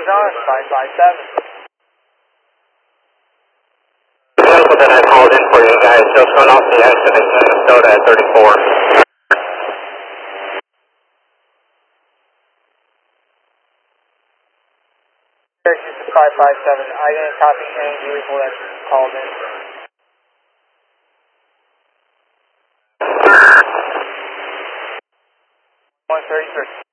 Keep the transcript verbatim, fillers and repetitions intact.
is on, five five seven. The vehicle that I called in for you guys just went off the exit in Minnesota at thirty-four. Syracuse five five seven. I didn't copy any vehicle that's called in. one thirty-three.